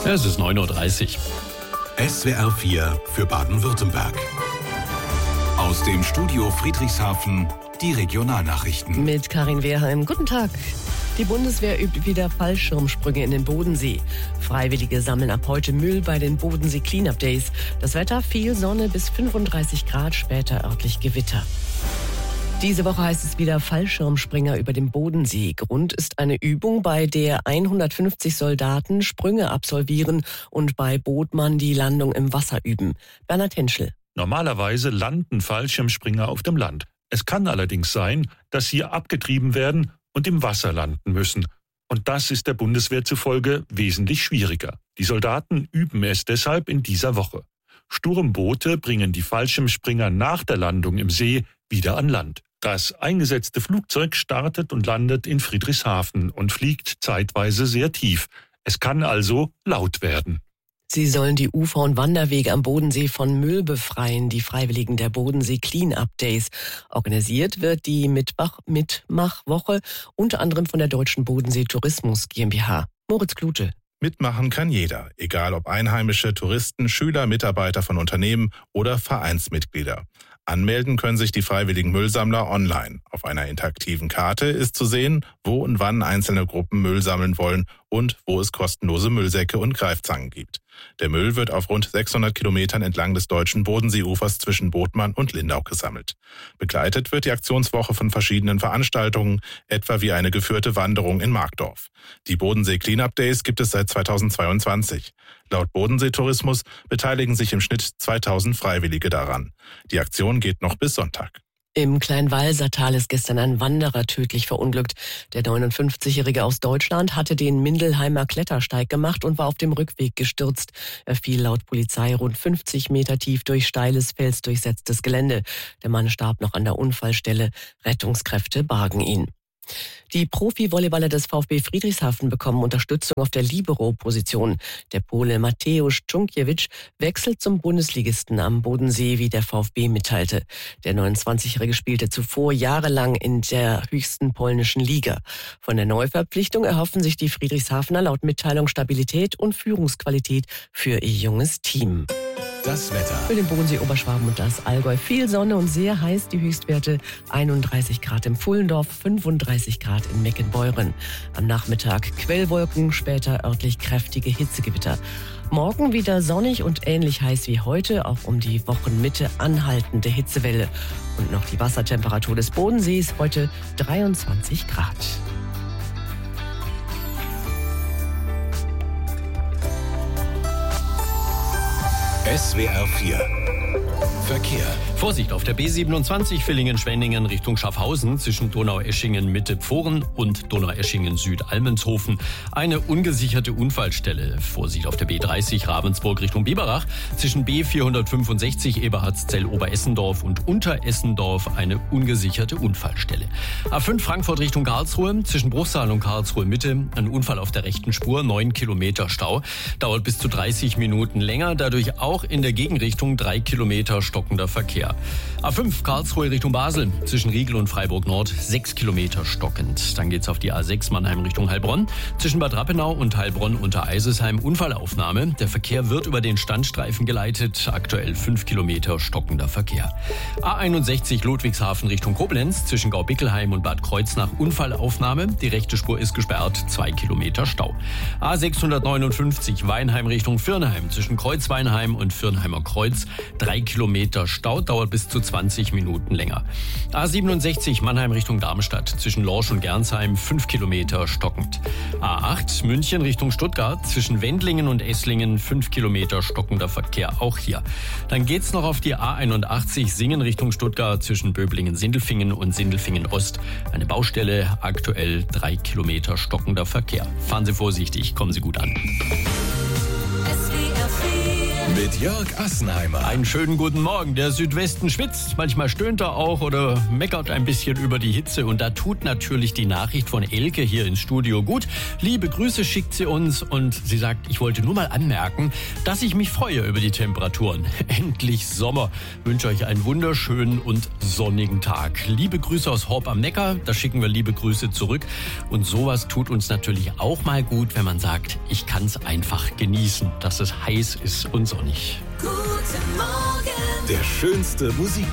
Es ist 9:30 Uhr. SWR 4 für Baden-Württemberg. Aus dem Studio Friedrichshafen die Regionalnachrichten. Mit Karin Wehrheim. Guten Tag. Die Bundeswehr übt wieder Fallschirmsprünge in den Bodensee. Freiwillige sammeln ab heute Müll bei den Bodensee Cleanup Days. Das Wetter: viel Sonne bis 35 Grad, später örtlich Gewitter. Diese Woche heißt es wieder Fallschirmspringer über dem Bodensee. Grund ist eine Übung, bei der 150 Soldaten Sprünge absolvieren und bei Bodmann die Landung im Wasser üben. Bernhard Henschel. Normalerweise landen Fallschirmspringer auf dem Land. Es kann allerdings sein, dass sie abgetrieben werden und im Wasser landen müssen. Und das ist der Bundeswehr zufolge wesentlich schwieriger. Die Soldaten üben es deshalb in dieser Woche. Sturmboote bringen die Fallschirmspringer nach der Landung im See wieder an Land. Das eingesetzte Flugzeug startet und landet in Friedrichshafen und fliegt zeitweise sehr tief. Es kann also laut werden. Sie sollen die Ufer und Wanderwege am Bodensee von Müll befreien, die Freiwilligen der Bodensee Clean-Up Days. Organisiert wird die Mitmachwoche unter anderem von der Deutschen Bodensee Tourismus GmbH. Moritz Klute. Mitmachen kann jeder, egal ob Einheimische, Touristen, Schüler, Mitarbeiter von Unternehmen oder Vereinsmitglieder. Anmelden können sich die freiwilligen Müllsammler online. Auf einer interaktiven Karte ist zu sehen, wo und wann einzelne Gruppen Müll sammeln wollen und wo es kostenlose Müllsäcke und Greifzangen gibt. Der Müll wird auf rund 600 Kilometern entlang des deutschen Bodenseeufers zwischen Bodmann und Lindau gesammelt. Begleitet wird die Aktionswoche von verschiedenen Veranstaltungen, etwa wie eine geführte Wanderung in Markdorf. Die Bodensee Cleanup Days gibt es seit 2022. Laut Bodensee Tourismus beteiligen sich im Schnitt 2000 Freiwillige daran. Die Aktion geht noch bis Sonntag. Im Kleinwalsertal ist gestern ein Wanderer tödlich verunglückt. Der 59-Jährige aus Deutschland hatte den Mindelheimer Klettersteig gemacht und war auf dem Rückweg gestürzt. Er fiel laut Polizei rund 50 Meter tief durch steiles, felsdurchsetztes Gelände. Der Mann starb noch an der Unfallstelle. Rettungskräfte bargen ihn. Die Profi-Volleyballer des VfB Friedrichshafen bekommen Unterstützung auf der Libero-Position. Der Pole Mateusz Czunkiewicz wechselt zum Bundesligisten am Bodensee, wie der VfB mitteilte. Der 29-Jährige spielte zuvor jahrelang in der höchsten polnischen Liga. Von der Neuverpflichtung erhoffen sich die Friedrichshafener laut Mitteilung Stabilität und Führungsqualität für ihr junges Team. Das Wetter. Für den Bodensee, Oberschwaben und das Allgäu viel Sonne und sehr heiß. Die Höchstwerte 31 Grad im Pfullendorf, 35 Grad in Meckenbeuren. Am Nachmittag Quellwolken, später örtlich kräftige Hitzegewitter. Morgen wieder sonnig und ähnlich heiß wie heute, auch um die Wochenmitte anhaltende Hitzewelle. Und noch die Wassertemperatur des Bodensees, heute 23 Grad. SWR 4 Verkehr. Vorsicht auf der B27 Villingen-Schwenningen Richtung Schaffhausen zwischen Donaueschingen-Mitte-Pfohren und Donaueschingen-Süd-Almenshofen. Eine ungesicherte Unfallstelle. Vorsicht auf der B30 Ravensburg Richtung Biberach zwischen B465 Eberhardszell-Oberessendorf und Unteressendorf eine ungesicherte Unfallstelle. A5 Frankfurt Richtung Karlsruhe zwischen Bruchsal und Karlsruhe-Mitte ein Unfall auf der rechten Spur, 9 Kilometer Stau. Dauert bis zu 30 Minuten länger, dadurch auch in der Gegenrichtung 3 Kilometer stockender Verkehr. A5 Karlsruhe Richtung Basel zwischen Riegel und Freiburg Nord 6 Kilometer stockend. Dann geht's auf die A6 Mannheim Richtung Heilbronn. Zwischen Bad Rappenau und Heilbronn unter Eisesheim Unfallaufnahme. Der Verkehr wird über den Standstreifen geleitet. Aktuell 5 Kilometer stockender Verkehr. A61 Ludwigshafen Richtung Koblenz zwischen Gaubickelheim und Bad Kreuznach Unfallaufnahme. Die rechte Spur ist gesperrt. 2 Kilometer Stau. A659 Weinheim Richtung Virnheim zwischen Kreuzweinheim und Virnheimer Kreuz 3 Kilometer Stau, dauert bis zu 20 Minuten länger. A67 Mannheim Richtung Darmstadt zwischen Lorsch und Gernsheim 5 Kilometer stockend. A8 München Richtung Stuttgart zwischen Wendlingen und Esslingen 5 Kilometer stockender Verkehr, auch hier. Dann geht's noch auf die A81 Singen Richtung Stuttgart zwischen Böblingen-Sindelfingen und Sindelfingen-Ost. Eine Baustelle, aktuell 3 Kilometer stockender Verkehr. Fahren Sie vorsichtig, kommen Sie gut an. SWR Mit Jörg Assenheimer. Einen schönen guten Morgen. Der Südwesten schwitzt, manchmal stöhnt er auch oder meckert ein bisschen über die Hitze. Und da tut natürlich die Nachricht von Elke hier ins Studio gut. Liebe Grüße schickt sie uns und sie sagt, ich wollte nur mal anmerken, dass ich mich freue über die Temperaturen. Endlich Sommer. Ich wünsche euch einen wunderschönen und sonnigen Tag. Liebe Grüße aus Horb am Neckar, da schicken wir liebe Grüße zurück. Und sowas tut uns natürlich auch mal gut, wenn man sagt, ich kann es einfach genießen, dass es heiß ist und sonnig. Guten Morgen. Der schönste Musik.